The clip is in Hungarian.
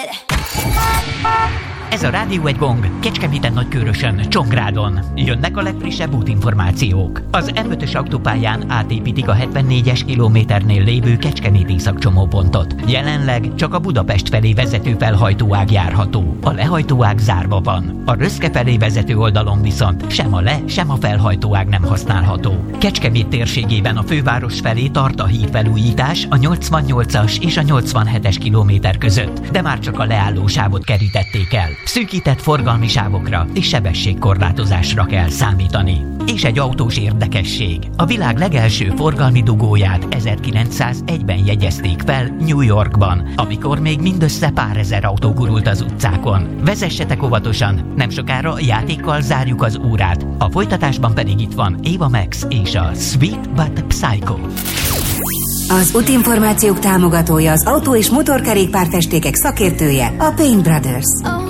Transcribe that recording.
Ez a Rádió egy Gong, Kecskeméten, Nagykőrösön, Csongrádon. Jönnek a legfrissebb útinformációk. Az M5-ös autópályán átépítik a 74-es kilométernél lévő Kecskemét Észak-csomópontot. Jelenleg csak a Budapest felé vezető felhajtóág járható. A lehajtóág zárva van. A Röszke felé vezető oldalon viszont sem a sem a felhajtóág nem használható. Kecskemét térségében a főváros felé tart a hídfelújítás a 88-as és a 87-es kilométer között, de már csak a leállósávot kerítették el. Szűkített forgalmi sávokra és sebességkorlátozásra kell számítani. És egy autós érdekesség. A világ legelső forgalmi dugóját 1901-ben jegyezték fel New Yorkban, amikor még mindössze pár ezer autó gurult az utcákon. Vezessetek óvatosan, nem sokára játékkal zárjuk az órát. A folytatásban pedig itt van Ava Max és a Sweet But Psycho. Az útinformációk támogatója, az autó- és motorkerékpárfestékek szakértője, a Paint Brothers.